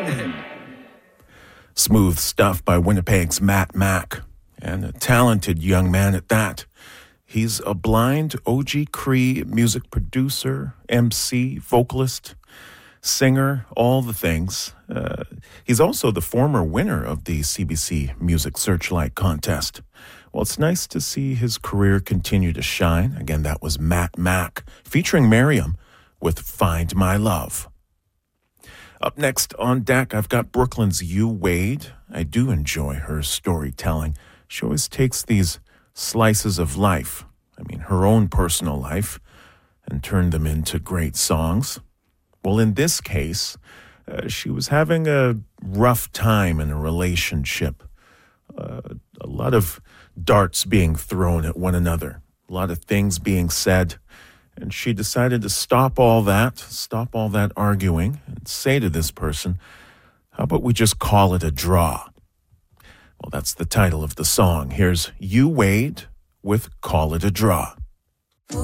Smooth stuff by Winnipeg's Matt Mack, and a talented young man at that. He's a blind OG Cree music producer, MC, vocalist, singer, all the things. He's also the former winner of the CBC Music Searchlight contest. Well, it's nice to see his career continue to shine. Again, that was Matt Mack, featuring Miriam with Find My Love. Up next on deck, I've got Brooklyn's You Wade. I do enjoy her storytelling. She always takes these slices of life, her own personal life, and turn them into great songs. Well, in this case, she was having a rough time in a relationship. A lot of darts being thrown at one another, a lot of things being said. And she decided to stop all that arguing, and say to this person, how about we just call it a draw? Well, that's the title of the song. Here's You Wade with Call It a Draw.